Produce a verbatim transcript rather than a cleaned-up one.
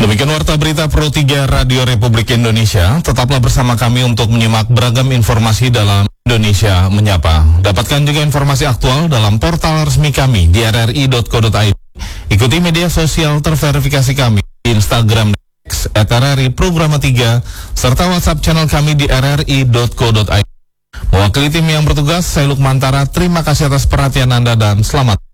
Demikian warta berita Pro tiga Radio Republik Indonesia. Tetaplah bersama kami untuk menyimak beragam informasi dalam Indonesia Menyapa. Dapatkan juga informasi aktual dalam portal resmi kami di r r i dot co dot i d. Ikuti media sosial terverifikasi kami di Instagram at r r i Programa tiga serta WhatsApp channel kami di r r i dot co dot i d. Mewakili tim yang bertugas, saya Lukmantara. Terima kasih atas perhatian Anda dan selamat.